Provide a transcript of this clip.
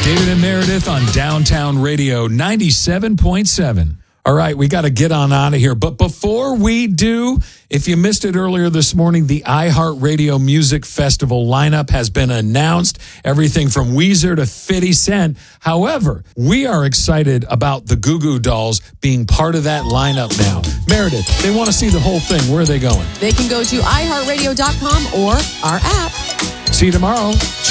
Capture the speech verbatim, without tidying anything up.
David and Meredith on Downtown Radio ninety-seven point seven. All right, we got to get on out of here. But before we do, if you missed it earlier this morning, the iHeartRadio Music Festival lineup has been announced. Everything from Weezer to fifty Cent. However, we are excited about the Goo Goo Dolls being part of that lineup now. Meredith, they want to see the whole thing. Where are they going? They can go to i heart radio dot com or our app. See you tomorrow.